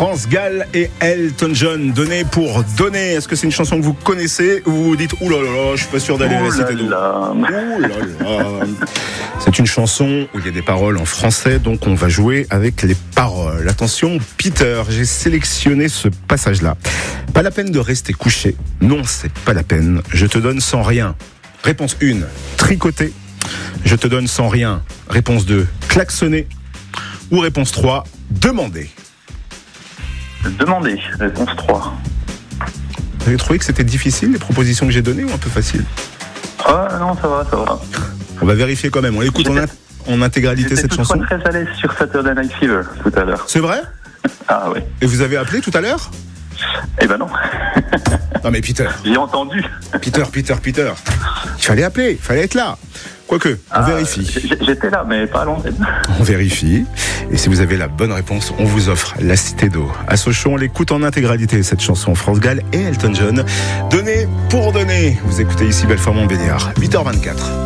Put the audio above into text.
France Gall et Elton John. Donner pour donner. Est-ce que c'est une chanson que vous connaissez ou vous vous dites ouh là là, je suis pas sûr d'aller à la Cité d'eau. Ouh là là. C'est une chanson où il y a des paroles en français, donc on va jouer avec les paroles. Attention, Peter, j'ai sélectionné ce passage-là. Pas la peine de rester couché. Non, c'est pas la peine. Je te donne sans rien. Réponse 1, tricoter. Je te donne sans rien. Réponse 2, klaxonner. Ou réponse 3, demander. Demander, réponse 3. Vous avez trouvé que c'était difficile, les propositions que j'ai données, ou un peu facile? Ah non, ça va. On va vérifier quand même. On l'écoute en intégralité, cette chanson. J'étais très à l'aise sur Saturday Night Fever tout à l'heure. C'est vrai? Ah oui. Et vous avez appelé tout à l'heure? Eh ben non. Non mais Peter. J'ai entendu. Peter. Il fallait appeler, il fallait être là. Quoique, on vérifie. J'étais là, mais pas à l'antenne. On vérifie. Et si vous avez la bonne réponse, on vous offre la Cité d'eau. À Sochaux, on l'écoute en intégralité, cette chanson France Gall et Elton John. Donner pour donner. Vous écoutez ici Belfort Montbéliard, 8h24.